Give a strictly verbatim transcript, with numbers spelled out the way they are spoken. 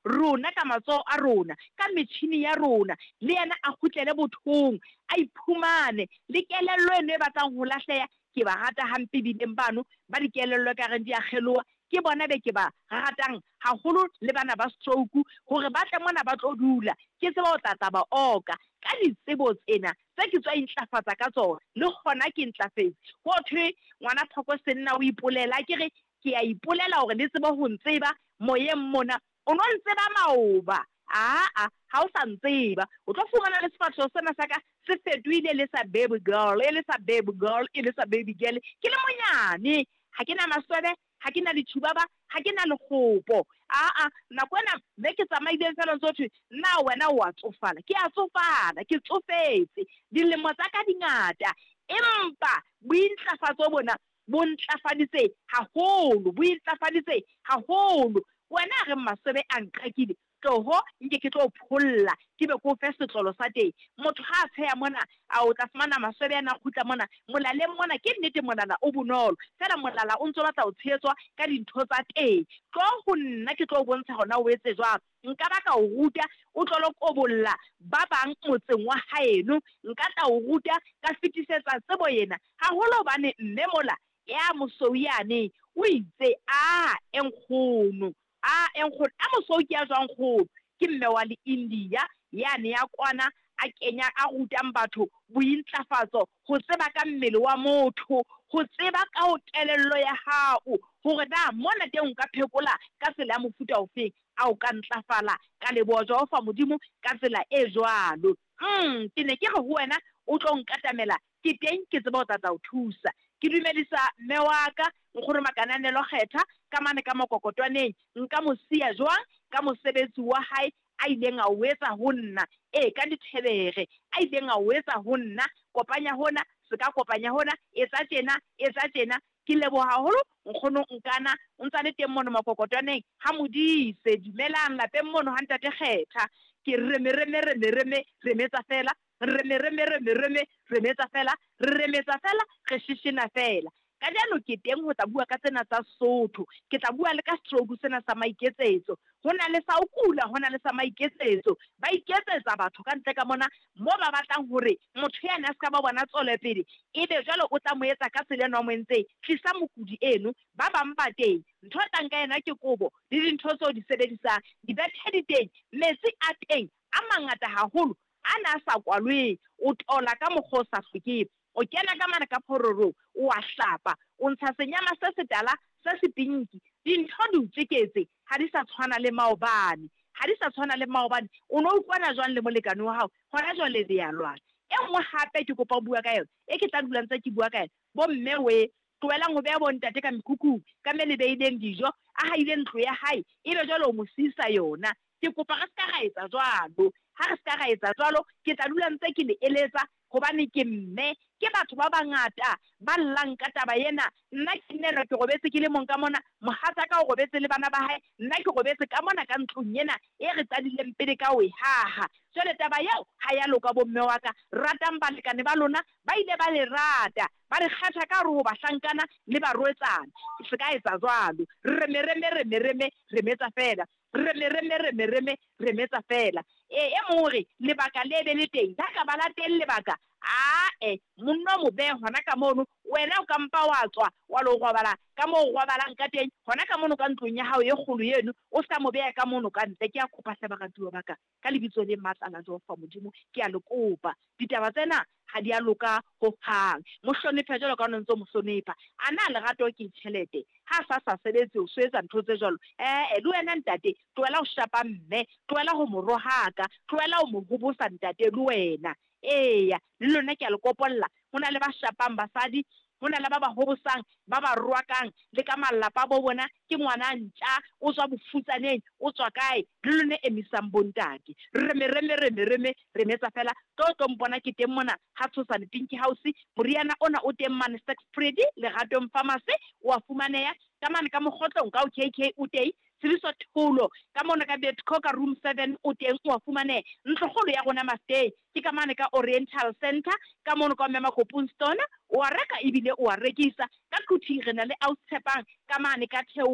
rona ka matsoho a rona ka metjhini ya rona le yena a kgutlele bothong a iphumane le kelello eno e batlang ho lahleha. Ke ba rata hampe bileng bano ba dikelello ka reng di a kgeloha, ke bona be ke ba ratang haholo le bana ba stroke hore ba tle mona ba tlo dula ke tseba o tlatsa ba oka ka ditsebo tsena tse ke tswa intlafatsa ka tsona le gona ke ntlafetse ho thwe ngwana phoko se nna o ipolela ke re ke a ipolela hore le tseba ho ntseba moyeng mona o no ntseba maoba aa ha o sa ntseba o tlo fumana le sefatho sena sa ka se fetohile le sa baby girl e le sa baby girl e le sa baby girl ke le monyane ha ke na maswebe ha ke na dithubaba ha ke na lekgopo aa nako ena be ke tsamaileng fela ntse nna wena wa tsofala ke a tsofala ke tsofetse dilemo tsa ka dingata empa bointlafatso bona bo ntlafaditse haholo bo intlafaditse haholo wena re maswebe a nqakile tloho nke ke tlo pholla ke be ko fe setlolo sa teng motho ha a tsheya mona a o tla fumana maswebe ana khutla mona molaleng mona ke nnete molala o bonolo fela molala o ntse batla o tshetswa ka dintho tsa teng tlo ho nna ke tlo bontsha hona o etse jwang nka ba ka o ruta o tlo lokobolla ba bang motseng wa haeno nka tla o ruta ka fetisetsa tsebo yena haholo bane mme mola ya mosoyane o itse a enkgono a enkgono a mosoki ya jwang kgono ke mme wa le India yane ya kwana a kenya a rutang batho bointlafatso ho tseba ka mmele wa motho ho tseba ka ho kelello ya hao hore na mona teng ka phekola ka tsela ya mofuta ofeng a o ka ntlafala ka leboho jo fa modimo ka tsela e jwalo mm ke ne ke re ho wena o tlo nkatamela ke teng ke tseba o tla tla o thusa ke dumedisa mme wa ka nkgore makananelo kgetha ka mane ka mokokotwaneng nka mo sia jwang ka mosebetsi wa hae a ileng a o etsa ho nna e ka dithebere a ileng a o etsa ho nna kopanya hona se ka kopanya hona etsa tjena etsa tjena ke leboha haholo nkgono nkana o ntsa le teng mono mokokotwaneng ha modise dumelang lapeng mono ha ntate kgetha ke re me re me re me re me re metsa fela re me re me re me re me re metsa fela re metsa fela re shishina fela ka jalo ke teng ho tla bua ka tsena tsa Sotho ke tla bua le ka stroke sena sa maiketsetso hona le sa o kula hona le sa maiketsetso ba iketsetsa batho ka ntle ka mona mo ba batlang hore motho yana ska ba bona tsole pele ebe jalo o tla mo etsa ka tsela no mo ntse tlisa mokudi eno ba bang ba teng ntho tla nka yena ke kobo le dintho tseo di sebedisang di bethe di teng metsi a teng a mangata haholo ana sa kwalwe o tola ka mokgo sa hlokeng o kena ka mana ka phororo o a hlapa o ntsha senyama se setala se sepinki dintho di utseketse ha di sa tshwana le maobane ha di sa tshwana le maobane o no ukwana jwang le molekane wa hao hona jwale le ya lwana e nngwe hape ke kopa bua ka yona e ke tla dula ntse ke bua ka yona bo mme we tloelang ho beha bo ntate ka mekuku ka me le beileng dijo a haile ntlo ya hae ebe jwale o mo sisa yona ke kopa re ska ra etsa jwalo ha re ska ra etsa jwalo ke tla dula ntse ke le eletsa hobane ke mme ke batho ba bangata ba llang ka taba yena nna ke nne re ke robetse ke le mong ka mona mohatsa ka o robetse le bana ba hae nna ke robetse ka mona ka ntlong yena e re tsadileng pele ka o haha jwale taba yao ha ya loka bo mme wa ka ratang balekane ba lona ba ile ba le rata ba re kgatha ka re ho bahlankana le ba roetsana se ka etsa jwalo re me re me re me re me re metsa fela re me re me re me re me re metsa fela e e more lebaka le be le teng ba ka ba la teng lebaka a e monno mo be hona ka mono wena o ka mpa wa tswa wa lo robala ka mo robalang ka teng hona ka mono ka ntlong ya hao e kgolo yeno o ska mo beya ka mono ka ntle ke a kopa hle baratuwa baka ka lebitso le matlala jo fa modimo ke a le kopa ditaba tsena ha di a loka ho hang mo hlonepha jalo ka ntse mo hlonepha ana le gato ke tšhelete ha sa sa sebetse o swetsa ntho tse jalo eh e le wena ntate tloela o shapa mme tloela ho morohaka tloela o mo hobosa ntate le wena eya le lona ke a le kopolla hona le ba shapang basadi hona le ba ba hobosang ba ba roakang le ka malapa bo bona ke ngwana ntja o tswa bofutsaneng o tswa kae le lone emisang bontate re me re me re me re me re metsa fela to to mpona ke teng mona ha tsosa le Pinky House moriana ona o teng man Sex Freddy le Ratong Pharmacy wa fumaneya ka mane ka mogotlo ka o K K o teng Siliso Thulo ka mona ka Betco ka room seven o teng wa fumane ntlogolo ya rona Mastay ke ka mane ka Oriental Center ka mona ka Mema Kopunstone o a reka ebile o a rekisa ka Kuthi re na le Outstepang ka mane ka Theo